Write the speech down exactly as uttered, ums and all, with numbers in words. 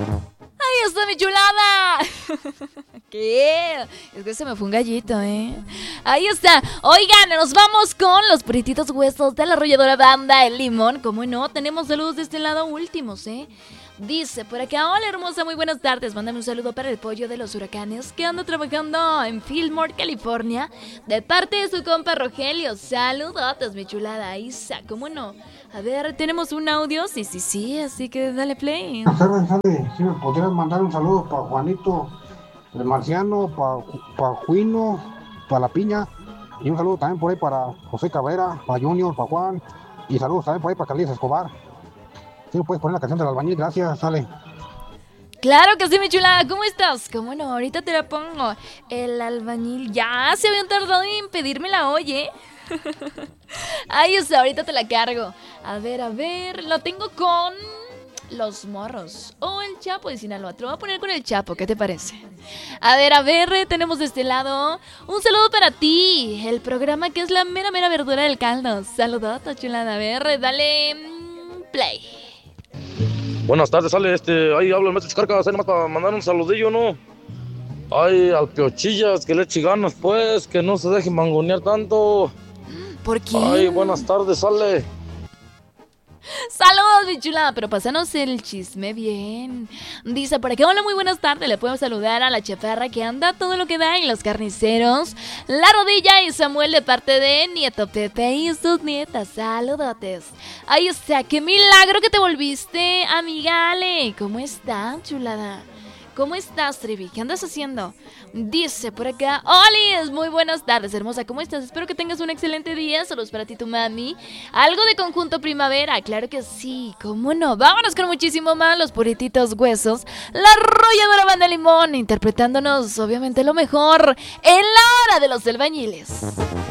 ¡Ahí está mi chulada! ¿Qué? Es que se me fue un gallito, ¿eh? Ahí está. Oigan, nos vamos con los purititos huesos de la arrolladora Banda El Limón. ¿Cómo no? Tenemos saludos de este lado últimos, ¿eh? Dice por acá: hola hermosa, muy buenas tardes. Mándame un saludo para el pollo de los huracanes que anda trabajando en Fillmore, California, de parte de su compa Rogelio. Saludotes, mi chulada Isa, ¿cómo no? A ver, ¿tenemos un audio? Sí, sí, sí, así que dale play. Buenas tardes, Ale. Si me podrías mandar un saludo para Juanito, el marciano, para pa Juino, para la piña, y un saludo también por ahí para José Cabrera, para Junior, para Juan, y saludos también por ahí para Carlos Escobar. Si me puedes poner la canción del albañil, gracias, Ale. Claro que sí, mi chulada, ¿cómo estás? ¿Cómo no? Ahorita te la pongo. El albañil, ya se habían tardado en pedírmela, oye. Ahí está, ahorita te la cargo. A ver, a ver, lo tengo con Los Morros o el Chapo de Sinaloa. Te lo voy a poner con el Chapo, ¿qué te parece? A ver, a ver, tenemos de este lado un saludo para ti, el programa que es la mera mera verdura del caldo. Saludote, chulada, a ver, dale play. Buenas tardes, sale este, ahí habla el maestro Chicarcas, ahí nomás para mandar un saludillo, ¿no? Ay, al Piochillas, que le eche ganas, pues, que no se deje mangonear tanto. ¿Por qué? Ay, buenas tardes, sale. Saludos, mi chulada, pero pásanos el chisme bien. Dice por aquí: hola, muy buenas tardes. Le podemos saludar a la chaparra que anda todo lo que da en los carniceros, La Rodilla y Samuel de parte de Nieto Pepe y sus nietas. Saludotes. Ahí está, qué milagro que te volviste, amiga Ale. ¿Cómo estás, chulada? ¿Cómo estás, Trivi? ¿Qué andas haciendo? Dice por acá: Olis, muy buenas tardes, hermosa, ¿cómo estás? Espero que tengas un excelente día. Saludos para ti, tu mami. Algo de Conjunto Primavera, claro que sí, ¿cómo no? Vámonos con muchísimo más, los purititos huesos, la arrolladora Banda Limón, interpretándonos, obviamente, lo mejor en la hora de los albañiles.